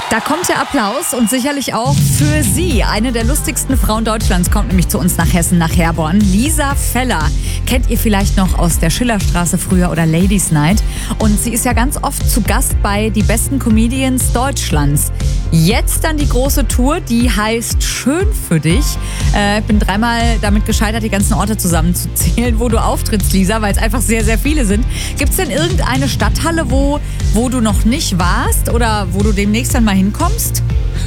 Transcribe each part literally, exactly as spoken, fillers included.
Da kommt der Applaus und sicherlich auch für Sie. Eine der lustigsten Frauen Deutschlands kommt nämlich zu uns nach Hessen, nach Herborn. Lisa Feller kennt ihr vielleicht noch aus der Schillerstraße früher oder Ladies Night. Und sie ist ja ganz oft zu Gast bei Die besten Comedians Deutschlands. Jetzt dann die große Tour, die heißt Schön für dich. Ich äh, bin dreimal damit gescheitert, die ganzen Orte zusammenzuzählen, wo du auftrittst, Lisa, weil es einfach sehr, sehr viele sind. Gibt es denn irgendeine Stadthalle, wo, wo du noch nicht warst oder wo du demnächst dann mal hinkommst?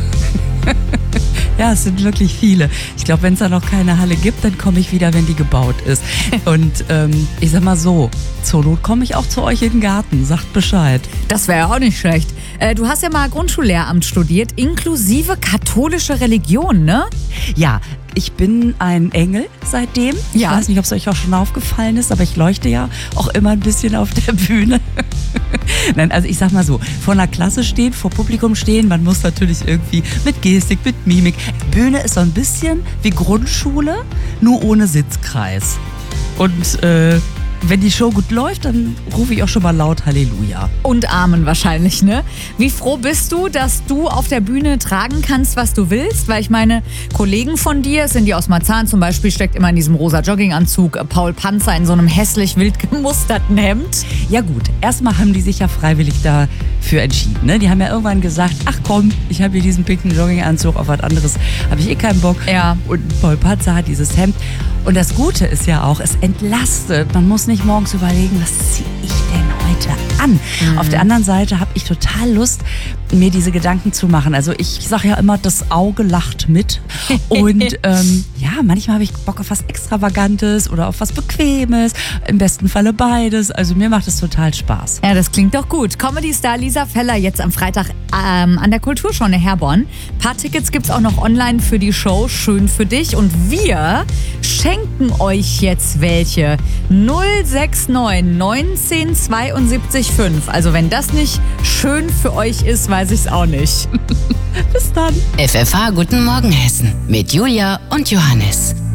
Ja, es sind wirklich viele. Ich glaube, wenn es da noch keine Halle gibt, dann komme ich wieder, wenn die gebaut ist. Und ähm, ich sag mal so, zur Not komme ich auch zu euch in den Garten. Sagt Bescheid. Das wäre ja auch nicht schlecht. Äh, du hast ja mal Grundschullehramt studiert, inklusive katholische Religion, ne? Ja, ich bin ein Engel seitdem. Ich Ja. weiß nicht, ob es euch auch schon aufgefallen ist, aber ich leuchte ja auch immer ein bisschen auf der Bühne. Nein, also ich sag mal so, vor einer Klasse stehen, vor Publikum stehen, man muss natürlich irgendwie mit Gestik, mit Mimik. Bühne ist so ein bisschen wie Grundschule, nur ohne Sitzkreis. Und äh, wenn die Show gut läuft, dann rufe ich auch schon mal laut Halleluja. Und Amen wahrscheinlich, ne? Wie froh bist du, dass du auf der Bühne tragen kannst, was du willst? Weil ich meine, Kollegen von dir, Cindy aus Marzahn zum Beispiel, steckt immer in diesem rosa Jogginganzug, Paul Panzer in so einem hässlich wild gemusterten Hemd. Ja gut, erstmal haben die sich ja freiwillig dafür entschieden. Ne? Die haben ja irgendwann gesagt, ach komm, ich habe hier diesen pinken Jogginganzug, auf was anderes habe ich eh keinen Bock. Ja. Und Paul Panzer hat dieses Hemd. Und das Gute ist ja auch, es entlastet. Man muss nicht morgens überlegen, was ziehe ich denn heute an? Mhm. Auf der anderen Seite habe ich total Lust, mir diese Gedanken zu machen. Also ich sage ja immer, das Auge lacht mit. Und ähm, ja, manchmal habe ich Bock auf was Extravagantes oder auf was Bequemes. Im besten Falle beides. Also mir macht es total Spaß. Ja, das klingt doch gut. Comedy-Star Lisa Feller jetzt am Freitag ähm, an der Kulturschau in Herborn. Ein paar Tickets gibt's auch noch online für die Show Schön für dich. Und wir schenken euch jetzt welche. null sechs neun neunzehn zweiundsiebzig fünf. Also wenn das nicht schön für euch ist, weiß ich es auch nicht. Bis dann. F F H Guten Morgen Hessen mit Julia und Johannes.